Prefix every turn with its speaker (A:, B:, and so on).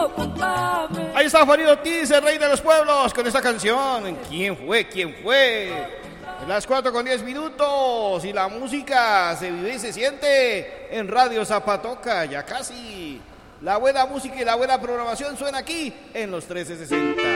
A: Ahí está Farid Ortiz, el rey de los pueblos, con esta canción. ¿Quién fue? ¿Quién fue? Las 4:10 y la música se vive y se siente en Radio Zapatoca, ya casi. La buena música y la buena programación suena aquí en los 1360.